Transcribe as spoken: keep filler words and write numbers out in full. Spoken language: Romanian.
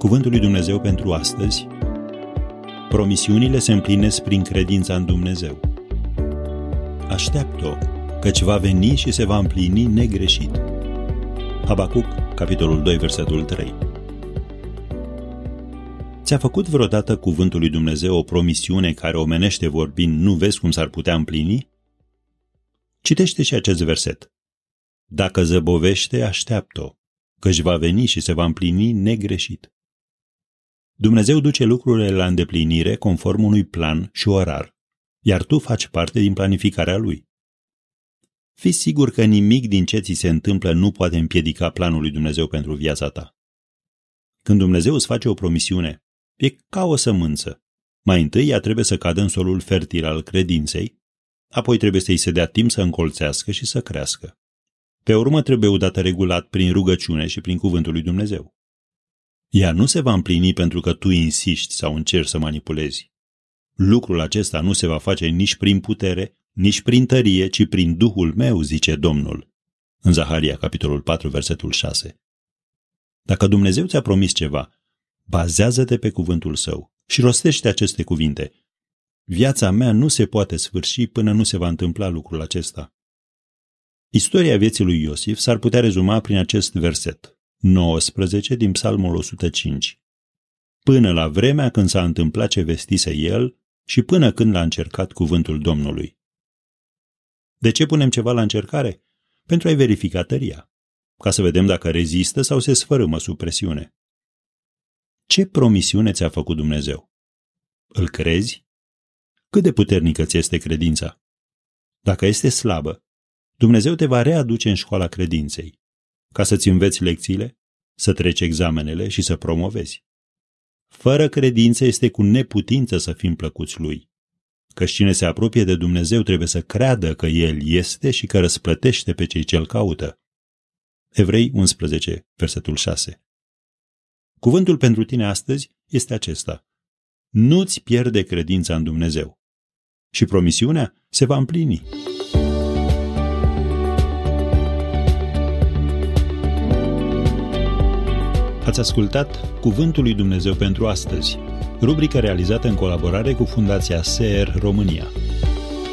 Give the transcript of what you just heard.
Cuvântul lui Dumnezeu pentru astăzi. Promisiunile se împlinesc prin credința în Dumnezeu. Așteaptă-o, căci va veni și se va împlini negreșit. Habacuc, capitolul doi, versetul trei. Ți-a făcut vreodată cuvântul lui Dumnezeu o promisiune care, omenește vorbind, nu vezi cum s-ar putea împlini? Citește și acest verset. Dacă zăbovește, așteaptă-o, căci va veni și se va împlini negreșit. Dumnezeu duce lucrurile la îndeplinire conform unui plan și orar, iar tu faci parte din planificarea lui. Fii sigur că nimic din ce ți se întâmplă nu poate împiedica planul lui Dumnezeu pentru viața ta. Când Dumnezeu îți face o promisiune, e ca o sămânță. Mai întâi ea trebuie să cadă în solul fertil al credinței, apoi trebuie să-i se dea timp să încolțească și să crească. Pe urmă trebuie udată regulat prin rugăciune și prin cuvântul lui Dumnezeu. Ea nu se va împlini pentru că tu insiști sau încerci să manipulezi. Lucrul acesta nu se va face nici prin putere, nici prin tărie, ci prin Duhul meu, zice Domnul. În Zaharia, capitolul patru, versetul șase. Dacă Dumnezeu ți-a promis ceva, bazează-te pe cuvântul său și rostește aceste cuvinte. Viața mea nu se poate sfârși până nu se va întâmpla lucrul acesta. Istoria vieții lui Iosif s-ar putea rezuma prin acest verset nouăsprezece din Psalmul o sută cinci. Până la vremea când s-a întâmplat ce vestise el și până când l-a încercat cuvântul Domnului. De ce punem ceva la încercare? Pentru a-i verifica tăria, ca să vedem dacă rezistă sau se sfărâmă sub presiune. Ce promisiune ți-a făcut Dumnezeu? Îl crezi? Cât de puternică ți este credința? Dacă este slabă, Dumnezeu te va readuce în școala credinței, ca să-ți înveți lecțiile, să treci examenele și să promovezi. Fără credință este cu neputință să fim plăcuți lui, căci cine se apropie de Dumnezeu trebuie să creadă că El este și că răsplătește pe cei ce-L caută. Evrei unsprezece, versetul șase. Cuvântul pentru tine astăzi este acesta. Nu-ți pierde credința în Dumnezeu și promisiunea se va împlini. Ați ascultat Cuvântul lui Dumnezeu pentru astăzi, rubrica realizată în colaborare cu Fundația S E R România.